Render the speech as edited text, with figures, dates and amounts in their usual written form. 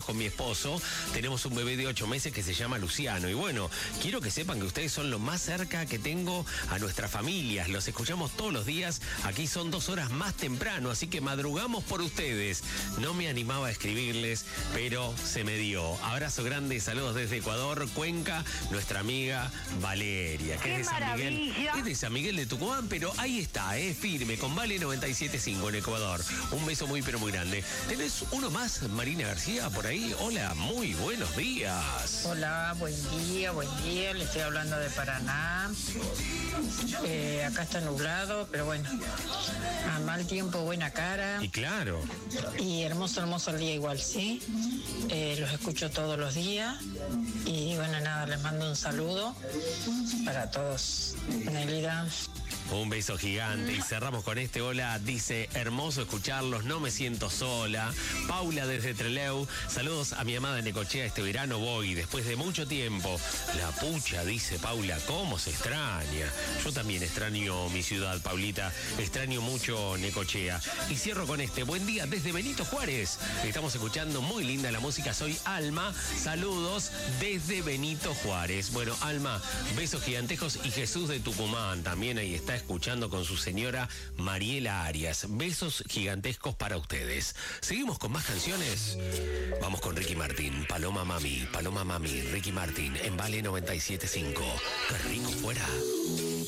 con mi esposo. Tenemos un bebé de 8 meses que se llama Luciano. Y bueno, quiero que sepan que ustedes son lo más cerca que tengo a nuestras familias. Los escuchamos todos los días. Aquí son 2 horas más temprano, así que madrugamos por ustedes. No me animaba a escribirles, pero se me dio. Abrazo grande, saludos desde Ecuador, Cuenca, nuestra amiga Valeria, que es de San Miguel. Es de San Miguel de Tucumán, pero ahí está, firme, con Vale 97.5 en Ecuador. Un beso muy, pero muy grande. ¿Tenés uno más, Marina García, por ahí? Hola, muy buenos días. Hola, buen día, le estoy hablando de Paraná. Acá está nublado, pero bueno, a mal tiempo, buena cara. Y claro. Y hermoso el día igual, ¿sí? Los escucho todos los días. Y bueno, nada, les mando un saludo para todos. Nelida. Un beso gigante y cerramos con este hola, dice, hermoso escucharlos, no me siento sola. Paula desde Trelew, saludos a mi amada Necochea, este verano voy, después de mucho tiempo. La pucha, dice Paula, cómo se extraña. Yo también extraño mi ciudad, Paulita, extraño mucho Necochea. Y cierro con este, buen día desde Benito Juárez. Estamos escuchando muy linda la música, soy Alma, saludos desde Benito Juárez. Bueno, Alma, besos gigantescos y Jesús de Tucumán también ahí está escuchando con su señora Mariela Arias. Besos gigantescos para ustedes. Seguimos con más canciones. Vamos con Ricky Martin, Paloma Mami, Ricky Martin, en Vale 97.5. Qué rico fuera.